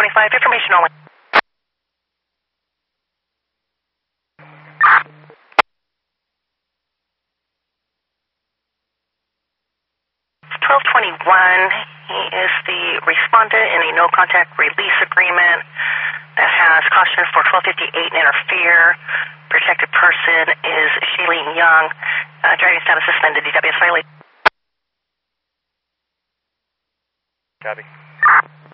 1225, information only. 1221, he is the respondent in a no-contact release agreement that has caution for 1258 and interfere. Protected person is Shailene Young. Driving status suspended. DWS violation. Copy.